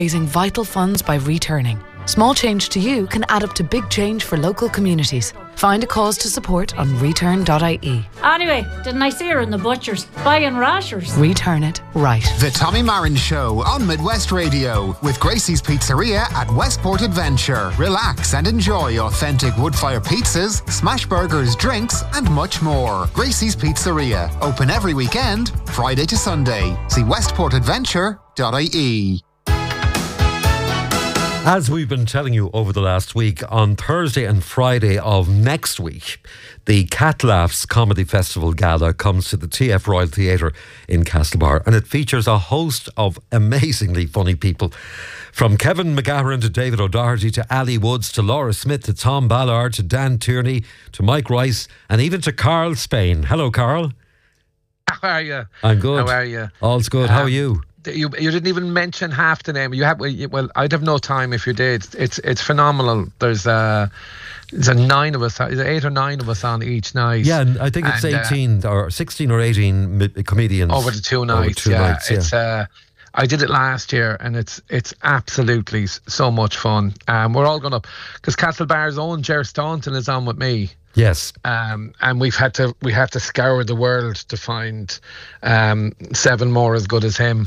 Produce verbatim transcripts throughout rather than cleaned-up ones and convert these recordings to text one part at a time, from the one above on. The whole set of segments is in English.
Raising vital funds by returning. Small change to you can add up to big change for local communities. Find a cause to support on return dot I E. Anyway, didn't I see her in the butcher's buying rashers? Return it right. The Tommy Marin Show on Midwest Radio with Gracie's Pizzeria at Westport Adventure. Relax and enjoy authentic wood-fire pizzas, smash burgers, drinks and much more. Gracie's Pizzeria, open every weekend, Friday to Sunday. See westport adventure dot I E. As we've been telling you over the last week, on Thursday and Friday of next week, the Cat Laughs Comedy Festival Gala comes to the T F Royal Theatre in Castlebar, and it features a host of amazingly funny people. From Kevin McGahern to David O'Doherty to Ali Woods to Laura Smith to Tom Ballard to Dan Tierney to Mike Rice and even to Carl Spain. Hello, Carl. How are you? I'm good. How are you? All's good. Um, How are you? You you didn't even mention half the name. You have well, I'd have no time if you did. It's it's phenomenal. There's a there's a nine of us. Is it eight or nine of us on each night? Yeah, and I think it's and, eighteen uh, or sixteen or eighteen comedians over the two nights. Two yeah, nights, yeah. It's uh, I did it last year, and it's it's absolutely so much fun. Um, we're all going up because Castlebar's own Ger Staunton is on with me. Yes. Um, and we've had to we had to scour the world to find um, seven more as good as him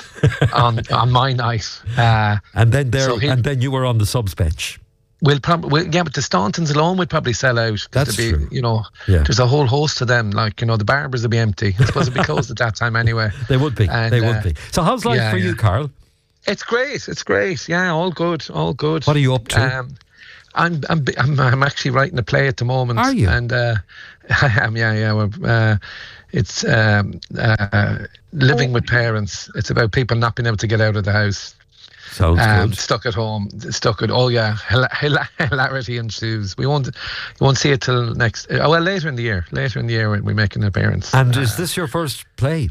on on my night. Uh, and then there, so and then you were on the subs bench. We'll probably we'll, yeah, but the Stauntons alone would probably sell out. That's be, true. You know, yeah. There's a whole host of them. Like you know, the barbers will be empty. I suppose it'd be closed at that time anyway. They would be. And, they uh, would be. So how's life yeah, for you, yeah. Carl? It's great. It's great. Yeah, all good. All good. What are you up to? Um, I'm, I'm I'm I'm actually writing a play at the moment. Are you? And uh, I am. Yeah, yeah. We're, uh, it's um, uh, living with parents. It's about people not being able to get out of the house. Sounds um, good. Stuck at home. Stuck at. Oh yeah, Hila- Hila- hilarity ensues. We won't. You won't see it till next. Oh well, later in the year. Later in the year, we make an appearance. And uh, is this your first play?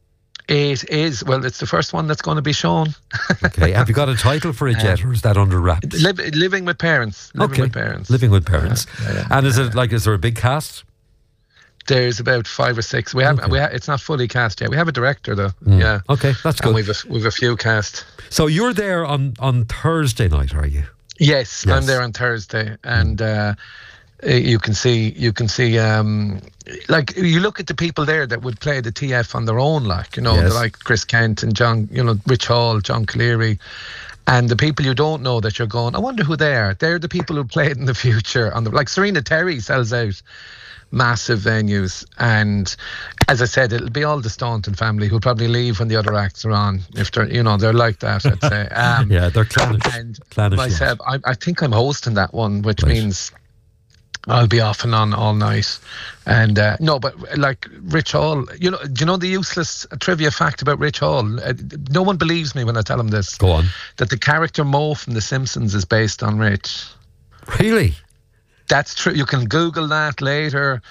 It is. Well, it's the first one that's going to be shown. Okay. Have you got a title for it yet, or is that under wraps? Liv- living with parents. Living okay. with parents. Living with parents. Yeah, yeah, and is it like? Is there a big cast? There's about five or six. We have. Okay. We ha- it's not fully cast yet. We have a director though. Mm. Yeah. Okay, that's good. And we've a, we've a few cast. So you're there on on Thursday night, are you? Yes, Yes. I'm there on Thursday, and uh, you can see you can see um, like you look at the people there that would play the T F on their own, like you know, Yes. like Chris Kent and John, you know, Rich Hall, John Cleary. And the people you don't know that you're going, I wonder who they are. They're the people who play it in the future. On the like Serena Terry sells out massive venues, and as I said, it'll be all the Staunton family who'll probably leave when the other acts are on. If they're, you know, they're like that, I'd say. Um, yeah, they're clannish. And clannish myself, I, I think I'm hosting that one, which right. means I'll be off and on all night. And uh, no, but like Rich Hall, you know, do you know the useless trivia fact about Rich Hall? Uh, no one believes me when I tell them this. Go on. That the character Mo from The Simpsons is based on Rich. Really? That's true. You can Google that later.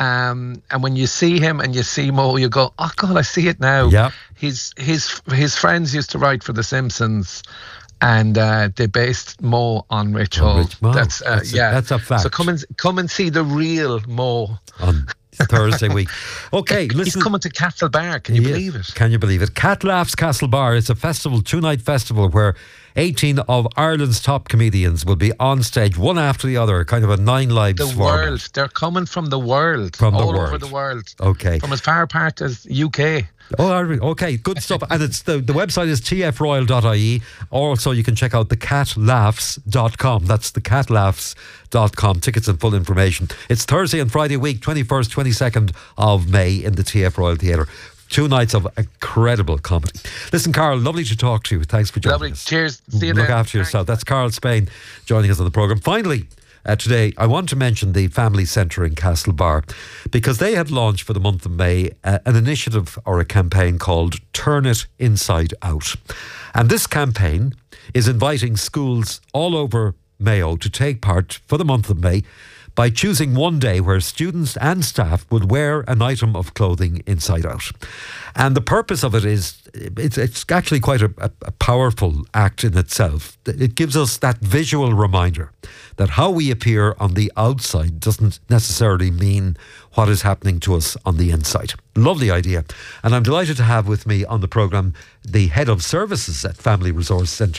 Um, and when you see him and you see Mo, you go, oh God, I see it now. Yeah. His his his friends used to write for The Simpsons, and uh, they based Mo on Rich Oh, Hall. Rich Mo. That's uh, That's a- yeah. that's a fact. So come and come and see the real Mo. On Thursday week. Okay, He's listen. coming to Castlebar. Can you He is. believe it? Can you believe it? Cat Laughs Castlebar. It's a festival, two-night festival where eighteen of Ireland's top comedians will be on stage, one after the other, kind of a Nine Lives The format. world. They're coming from the world. From the all over world. the world. Okay. From as far apart as U K. Oh, are we? Okay, good stuff. And it's the, the website is t f royal dot I E. Also, you can check out the cat laughs dot com. That's the cat laughs dot com. Tickets and full information. It's Thursday and Friday week, twenty-first, twenty-second of May in the T F Royal Theatre. Two nights of incredible comedy. Listen, Carl, lovely to talk to you. Thanks for joining Lovely. us. Cheers. See you Look then. after yourself. That's Carl Spain joining us on the programme. Finally, uh, today, I want to mention the Family Centre in Castlebar because they had launched for the month of May uh, an initiative or a campaign called Turn It Inside Out. And this campaign is inviting schools all over Mayo to take part for the month of May by choosing one day where students and staff would wear an item of clothing inside out. And the purpose of it is, it's, it's actually quite a, a, a powerful act in itself. It gives us that visual reminder that how we appear on the outside doesn't necessarily mean what is happening to us on the inside. Lovely idea. And I'm delighted to have with me on the programme the Head of Services at Family Resource Centre,